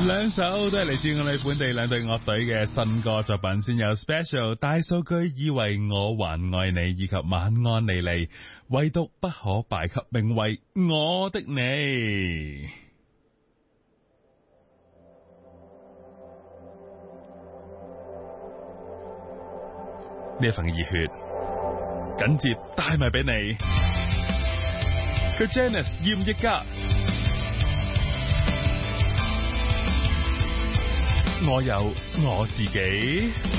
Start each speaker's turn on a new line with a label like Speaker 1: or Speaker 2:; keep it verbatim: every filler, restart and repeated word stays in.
Speaker 1: 兩首都係嚟自我哋本地兩隊樂隊嘅新歌作品，先有 Special 大數據以為我還愛你，以及晚安莉莉，唯獨不可敗給名為我的你。呢一份熱血緊接帶埋俾你，佢 Janice 嚴憶家，我有我自己。